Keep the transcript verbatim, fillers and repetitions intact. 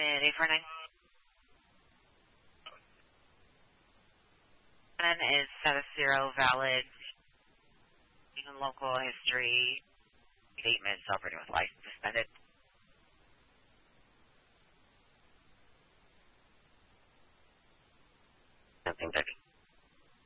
David, eight four nine. Is status zero valid, even local history statement operating with license suspended.